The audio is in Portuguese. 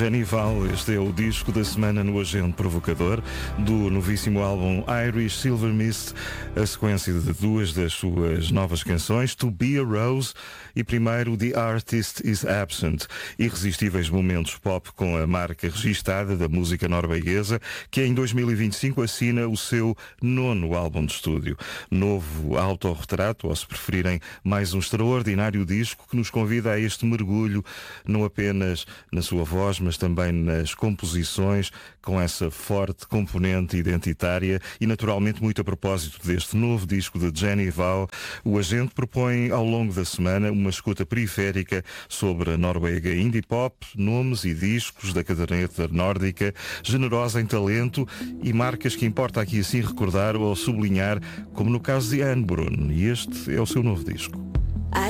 Jenny Val, este é o disco da semana no Agente Provocador, do novíssimo álbum Irish Silver Mist, a sequência de duas das suas novas canções, To Be a Rose e primeiro The Artist is Absent, irresistíveis momentos pop com a marca registada da música norueguesa, que em 2025 assina o seu 9º álbum de estúdio. Novo autorretrato, ou se preferirem, mais um extraordinário disco que nos convida a este mergulho, não apenas na sua voz, mas também nas composições, com essa forte componente identitária e naturalmente muito a propósito deste novo disco de Jenny Val. O Agente propõe ao longo da semana uma escuta periférica sobre a Noruega indie pop, nomes e discos da caderneta nórdica, generosa em talento e marcas que importa aqui assim recordar ou sublinhar, como no caso de Anne Brun, e este é o seu novo disco.